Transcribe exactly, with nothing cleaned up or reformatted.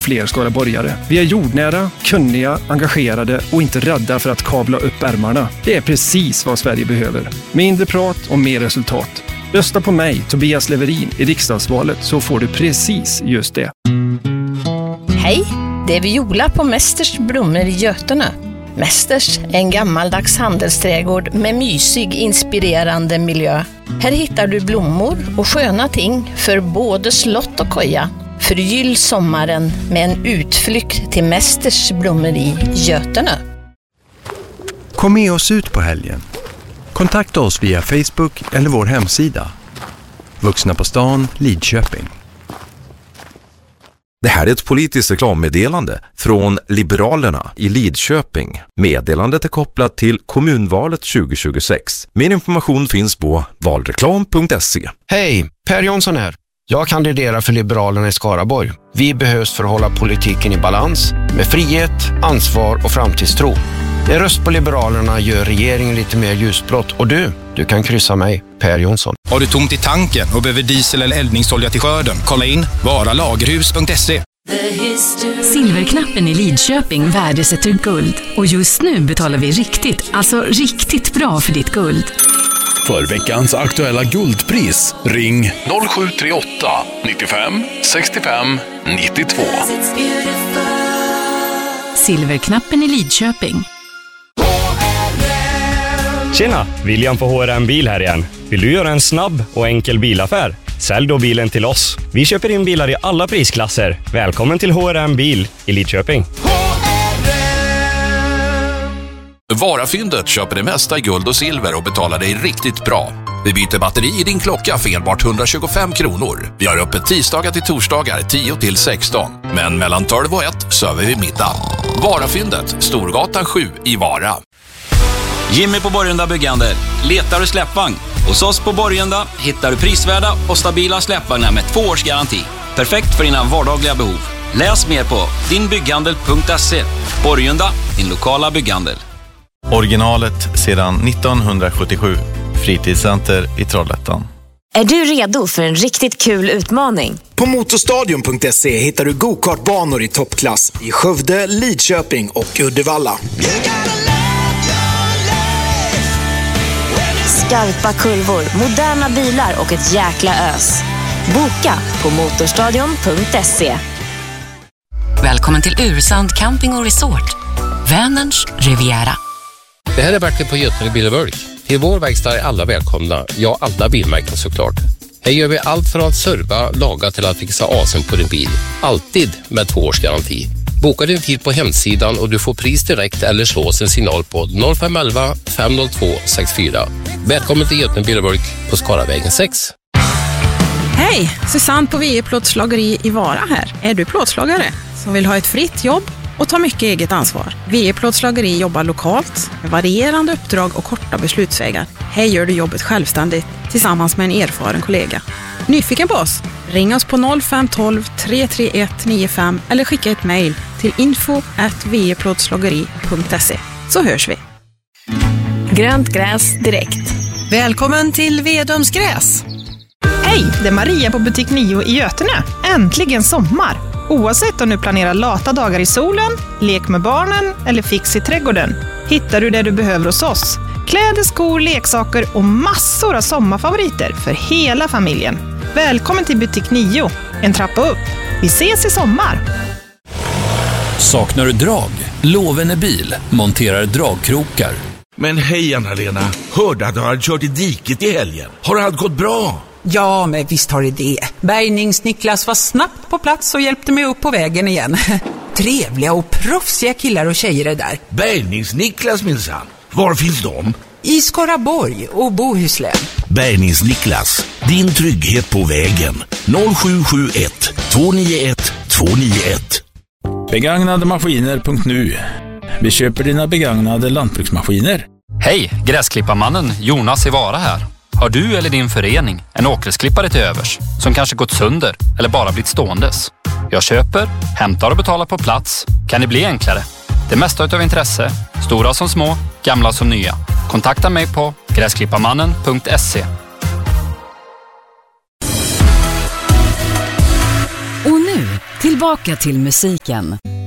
fler skaraborgare. Vi är jordnära, kunniga, engagerade och inte rädda för att kavla upp ärmarna. Det är precis vad Sverige behöver. Mindre prat och mer resultat. Rösta på mig, Tobias Leverin, i riksdagsvalet så får du precis just det. Hej, det är Viola på Mästers blommor i Götene. Mästers är en gammaldags handelsträdgård med mysig, inspirerande miljö. Här hittar du blommor och sköna ting för både slott och koja. Förgyll sommaren med en utflykt till Mästers blommor i Götene. Kom med oss ut på helgen. Kontakta oss via Facebook eller vår hemsida. Vuxna på stan, Lidköping. Det här är ett politiskt reklammeddelande från Liberalerna i Lidköping. Meddelandet är kopplat till kommunvalet tjugo tjugosex. Mer information finns på valreklam punkt se. Hej, Per Jonsson här. Jag kandiderar för Liberalerna i Skaraborg. Vi behövs för att hålla politiken i balans med frihet, ansvar och framtidstro. En röst på Liberalerna gör regeringen lite mer ljusblått. Och du, du kan kryssa mig, Per Jonsson. Har du tomt i tanken och behöver diesel eller eldningsolja till skörden? Kolla in varalagerhus punkt se. Silverknappen i Lidköping värdesätter guld. Och just nu betalar vi riktigt, alltså riktigt bra för ditt guld. För veckans aktuella guldpris, ring noll sju tre åtta nittiofem sextiofem nittiotvå. Silverknappen i Lidköping. Tjena, William på H R M Bil här igen. Vill du göra en snabb och enkel bilaffär? Sälj då bilen till oss. Vi köper in bilar i alla prisklasser. Välkommen till H R M Bil i Lidköping. Varafyndet köper det mesta i guld och silver och betalar dig riktigt bra. Vi byter batteri i din klocka för enbart etthundratjugofem kronor. Vi har öppet tisdagar till torsdagar tio till sexton. Men mellan tolv och ett söver vi middag. Varafyndet, Storgatan sju i Vara. Jimmy på Borgunda Byggande. Letar du släppvagn? Hos oss på Borgunda hittar du prisvärda och stabila släppvagnar med två års garanti. Perfekt för dina vardagliga behov. Läs mer på din bygghandel punkt se. Borgunda, din lokala bygghandel. Originalet sedan nittonhundrasjuttiosju. Fritidscenter i Trollhättan. Är du redo för en riktigt kul utmaning? På motorstadion punkt se hittar du go-kartbanor i toppklass i Skövde, Lidköping och Uddevalla. Skarpa kurvor, moderna bilar och ett jäkla ös. Boka på motorstadion punkt se. Välkommen till Ursand Camping och Resort. Vänerns Riviera. Det här är Bertil på Götene Bil och Bulk. Till vår verkstad är alla välkomna, ja alla bilmärken såklart. Här gör vi allt från att serva, laga till att fixa asen på din bil. Alltid med två års garanti. Boka din tid på hemsidan och du får pris direkt eller slå oss en signal på noll fem ett ett fem noll två sex fyra. Välkommen till Götene Bil och Bulk på Skaravägen sex. Hej, Susanne på V E Plåtslageri i Vara här. Är du plåtslagare som vill ha ett fritt jobb och ta mycket eget ansvar? V E Plåtslageri jobbar lokalt med varierande uppdrag och korta beslutsvägar. Här gör du jobbet självständigt tillsammans med en erfaren kollega. Nyfiken på oss? Ring oss på noll fem ett två tre tre ett nio fem eller skicka ett mejl till info at v e plåtslageri punkt se. Så hörs vi. Grönt gräs direkt. Välkommen till Vedums gräs. Hej, det är Maria på butik nio i Götene. Äntligen sommar! Oavsett om du planerar lata dagar i solen, lek med barnen eller fix i trädgården, hittar du det du behöver hos oss. Kläder, skor, leksaker och massor av sommarfavoriter för hela familjen. Välkommen till butik nio, en trappa upp. Vi ses i sommar! Saknar du drag? Lovene Bil monterar dragkrokar. Men hej Anna-Lena, hörde att du har kört i diket i helgen. Har allt gått bra? Ja, men visst har det det. Bärgnings-Niklas var snabbt på plats och hjälpte mig upp på vägen igen. Trevliga och proffsiga killar och tjejer är där. Bärgnings-Niklas minsann. Var finns de? I Skaraborg och Bohuslän. Bärgnings-Niklas, din trygghet på vägen. noll sju sju ett två nio ett två nio ett. Begagnade maskiner punkt nu. Vi köper dina begagnade lantbruksmaskiner. Hej, gräsklipparmannen Jonas i Vara här. Har du eller din förening en åkersklippare till övers som kanske gått sönder eller bara blivit ståendes? Jag köper, hämtar och betalar på plats. Kan det bli enklare? Det mesta utav intresse, stora som små, gamla som nya. Kontakta mig på gräsklipparmannen punkt se. Och nu, Tillbaka till musiken.